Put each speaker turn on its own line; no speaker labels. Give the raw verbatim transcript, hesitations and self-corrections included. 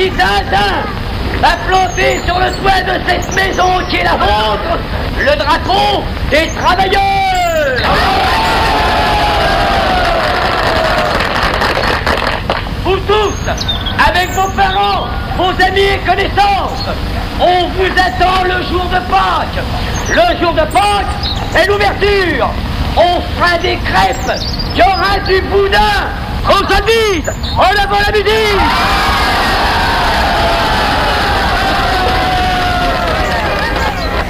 petit Tintin va planter sur le toit de cette maison qui est la vôtre le drapeau des travailleurs. Vous tous, avec vos parents, vos amis et connaissances, on vous attend le jour de Pâques. Le jour de Pâques est l'ouverture. On fera des crêpes, il y aura du boudin. Qu'on se dise, en avant la musique.